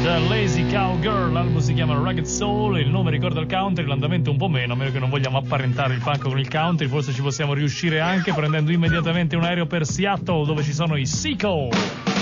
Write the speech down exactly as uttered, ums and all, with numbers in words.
The Lazy Cowgirl, l'album si chiama Rugged Soul, il nome ricorda il country, l'andamento un po' meno, a meno che non vogliamo apparentare il punk con il country, forse ci possiamo riuscire anche prendendo immediatamente un aereo per Seattle dove ci sono i Seco.